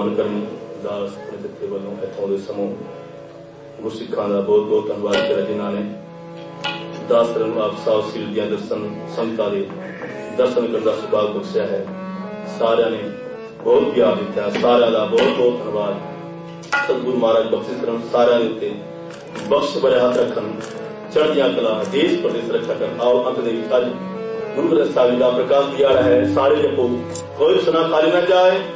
ਪ੍ਰਵਾਨ ਕਰਨ ਦਾਸ ਆਪਣੇ ਦਿੱਤੇ ਵੱਲੋਂ ਇੱਥੋਂ ਦੇ ਸਮੂਹ ਗੁਰਸਿੱਖਾਂ ਦਾ ਬਹੁਤ ਬਹੁਤ ਧੰਨਵਾਦ ਕਰਾਂ ਜਿਨ੍ਹਾਂ ਨੇ ਦਾਸ ਨੂੰ ਆਪ ਸਾਹਿਬ ਸੀਲ ਦੀਆਂ ਦਰਸ਼ਨ ਸੰਗਤਾਂ ਦੇ ਦਰਸ਼ਨ ਕਰਨ ਦਾ ਸੁਭਾਗ ਬਖਸ਼ਿਆ ਹੈ। ਸਾਰਿਆਂ ਨੇ ਬਹੁਤ ਪਿਆਰ ਦਿੱਤਾ, ਸਾਰਿਆਂ ਦਾ ਬਹੁਤ ਬਹੁਤ ਧੰਨਵਾਦ। ਸਤਿਗੁਰੂ ਮਹਾਰਾਜ ਬਖਸ਼ਿਸ਼ ਕਰਨ, ਸਾਰਿਆਂ ਦੇ ਉੱਤੇ ਬਖਸ਼ ਭਰਿਆ ਹੱਥ ਰੱਖਣ, ਚੜ੍ਹਦੀਆਂ ਕਲਾ ਦੇਸ਼ ਪ੍ਰਦੇਸ਼ ਰੱਖਿਆ ਕਰਨ। ਆਓ ਅੰਤ ਦੇ ਵਿੱਚ ਅੱਜ ਗੁਰੂ ਗ੍ਰੰਥ ਸਾਹਿਬ ਜੀ ਦਾ ਪ੍ਰਕਾਸ਼ ਦਿਹਾੜਾ ਹੈ। ਸਾਰੇ ਜਪੋ, ਕੋਈ ਸੁਨਾ ਖਾਲੀ ਨਾ ਜਾਏ।